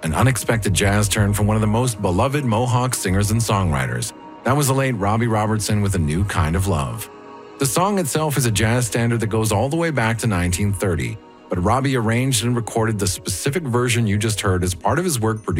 An unexpected jazz turn from one of the most beloved Mohawk singers and songwriters. That was the late Robbie Robertson with A New Kind of Love. The song itself is a jazz standard that goes all the way back to 1930, but Robbie arranged and recorded the specific version you just heard as part of his work producing